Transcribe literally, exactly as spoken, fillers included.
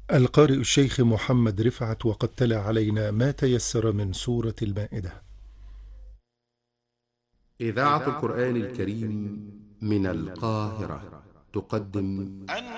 القارئ الشيخ محمد رفعت، وقد تلا علينا ما تيسر من سورة المائدة. إذاعة القرآن الكريم من القاهرة تقدم